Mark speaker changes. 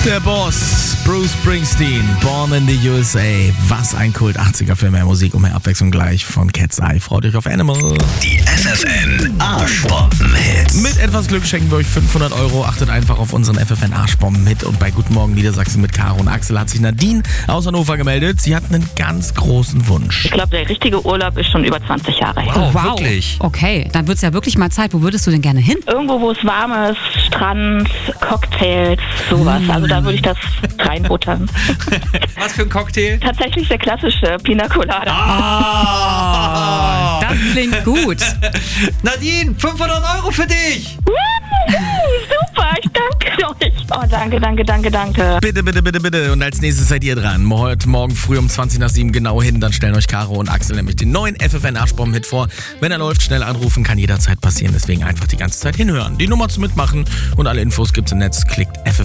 Speaker 1: Der Boss, Bruce Springsteen, Born in the USA. Was ein Kult, 80er für mehr Musik und mehr Abwechslung gleich von Cat's Eye. Freut euch auf Animal.
Speaker 2: Die FFN Arschbomben-Hits.
Speaker 1: Mit etwas Glück schenken wir euch 500 €. Achtet einfach auf unseren FFN Arschbomben-Hit. Und bei Guten Morgen Niedersachsen mit Caro und Axel hat sich Nadine aus Hannover gemeldet. Sie hat einen ganz großen Wunsch.
Speaker 3: Ich glaube, der richtige Urlaub ist schon über 20 Jahre her.
Speaker 4: Oh, wow.
Speaker 2: Wirklich?
Speaker 4: Okay, dann wird es ja wirklich mal Zeit. Wo würdest du denn gerne hin?
Speaker 3: Irgendwo, wo es warm ist, Strand, Cocktails, sowas. Also da würde ich das reinbuttern.
Speaker 2: Was für ein Cocktail?
Speaker 3: Tatsächlich der klassische Pina Colada.
Speaker 4: Das klingt gut.
Speaker 2: Nadine, 500 € für dich.
Speaker 3: Super, ich danke euch. Oh, danke.
Speaker 1: Bitte, bitte, bitte, bitte. Und als nächstes seid ihr dran. Heute Morgen früh um 7:20 genau hin. Dann stellen euch Caro und Axel nämlich den neuen FFN Arschbomben-Hit vor. Wenn er läuft, schnell anrufen, kann jederzeit passieren. Deswegen einfach die ganze Zeit hinhören. Die Nummer zum Mitmachen und alle Infos gibt's im Netz. Klickt FFN.